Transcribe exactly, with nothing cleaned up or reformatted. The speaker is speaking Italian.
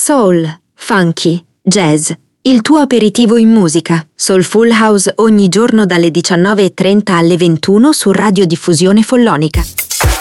Soul, funky, jazz. Il tuo aperitivo in musica. Soulful House ogni giorno dalle diciannove e trenta alle ventuno su Radiodiffusione Follonica.